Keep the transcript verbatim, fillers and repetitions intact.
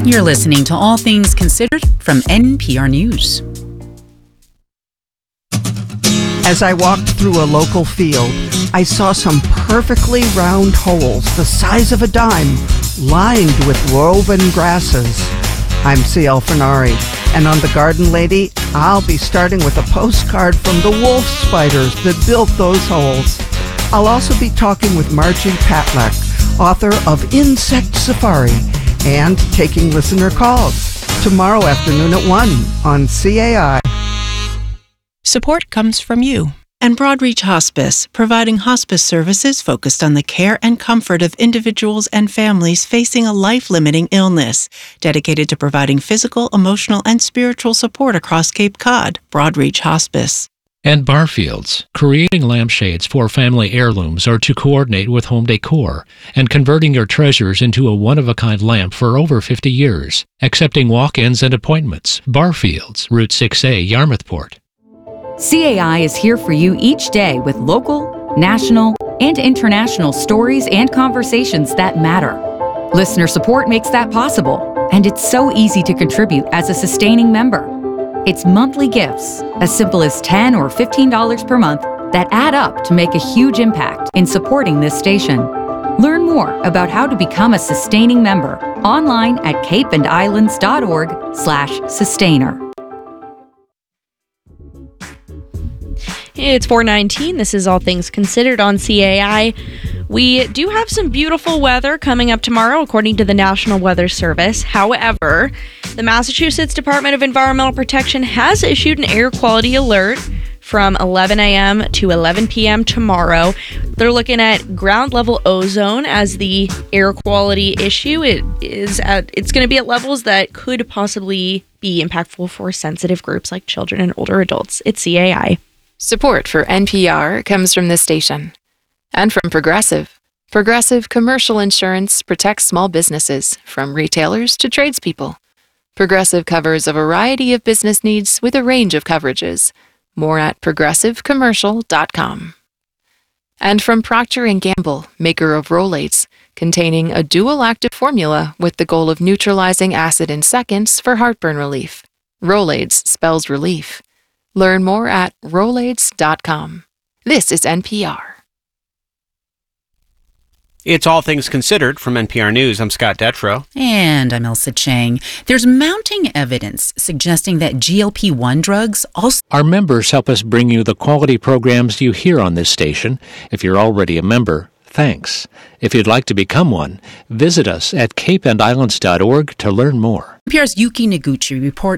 You're listening to All Things Considered from N P R News. As I walked through a local field, I saw some perfectly round holes the size of a dime, lined with woven grasses. I'm C L Fernari, and on The Garden Lady, I'll be starting with a postcard from the wolf spiders that built those holes. I'll also be talking with Margie Patlak, author of Insect Safari, and taking listener calls tomorrow afternoon at one on C A I. Support comes from you and Broadreach Hospice, providing hospice services focused on the care and comfort of individuals and families facing a life-limiting illness, dedicated to providing physical, emotional, and spiritual support across Cape Cod. Broadreach Hospice. And Barfields, creating lampshades for family heirlooms or to coordinate with home decor, and converting your treasures into a one-of-a-kind lamp for over fifty years, accepting walk-ins and appointments. Barfields, Route six A, Yarmouthport. C A I is here for you each day with local, national, and international stories and conversations that matter. Listener support makes that possible, and it's so easy to contribute as a sustaining member. It's monthly gifts, as simple as ten dollars or fifteen dollars per month, that add up to make a huge impact in supporting this station. Learn more about how to become a sustaining member online at capeandislands.org slash sustainer. It's four nineteen. This is All Things Considered on C A I. We do have some beautiful weather coming up tomorrow, according to the National Weather Service. However, the Massachusetts Department of Environmental Protection has issued an air quality alert from eleven a.m. to eleven p.m. tomorrow. They're looking at ground level ozone as the air quality issue. It is at, it's going to be at levels that could possibly be impactful for sensitive groups like children and older adults. It's C A I. Support for N P R comes from this station and from Progressive. Progressive Commercial Insurance protects small businesses, from retailers to tradespeople. Progressive covers a variety of business needs with a range of coverages. More at progressive commercial dot com. And from Procter and Gamble, maker of Rolaids, containing a dual active formula with the goal of neutralizing acid in seconds for heartburn relief. Rolaids spells relief. Learn more at rolaids dot com. This is N P R. It's All Things Considered from N P R News. I'm Scott Detrow. And I'm Elsa Chang. There's mounting evidence suggesting that G L P one drugs also... Our members help us bring you the quality programs you hear on this station. If you're already a member, thanks. If you'd like to become one, visit us at cape and islands dot org to learn more. N P R's Yuki Noguchi reports